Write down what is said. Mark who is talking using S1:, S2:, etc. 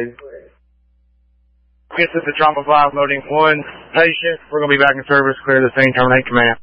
S1: This is the Trauma 5 loading 1 patient. We're going to be back in service. Clear the scene. Terminate command.